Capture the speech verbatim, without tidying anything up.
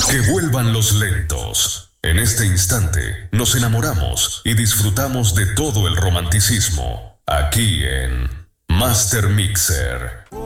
Que vuelvan los lentos. En este instante nos enamoramos y disfrutamos de todo el romanticismo. Aquí en Master Mixer.